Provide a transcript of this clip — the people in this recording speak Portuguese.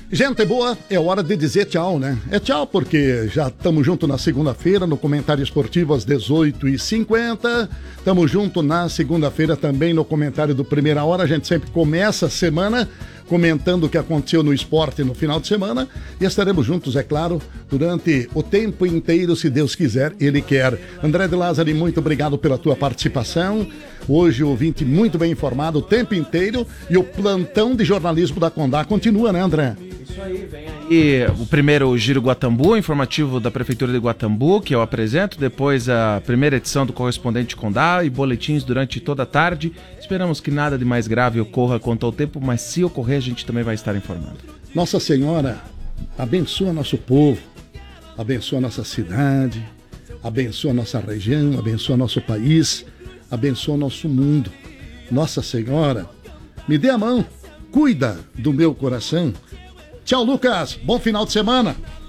Gente boa, é hora de dizer tchau, né? É tchau porque já estamos junto na segunda-feira, no Comentário Esportivo às 18h50. Estamos junto na segunda-feira também no Comentário do Primeira Hora. A gente sempre começa a semana comentando o que aconteceu no esporte no final de semana. E estaremos juntos, é claro, durante o tempo inteiro, se Deus quiser, Ele quer. André de Lázari, muito obrigado pela tua participação. Hoje o ouvinte muito bem informado o tempo inteiro. E o plantão de jornalismo da Condá continua, né, André? Isso aí, vem aí o primeiro Giro Guatambu, informativo da Prefeitura de Guatambu, que eu apresento, depois a primeira edição do Correspondente Condá e boletins durante toda a tarde. Esperamos que nada de mais grave ocorra quanto ao tempo, mas se ocorrer a gente também vai estar informando. Nossa Senhora abençoa nosso povo, abençoa nossa cidade, abençoa nossa região, abençoa nosso país, abençoa nosso mundo. Nossa Senhora, me dê a mão, cuida do meu coração. Tchau, Lucas. Bom final de semana.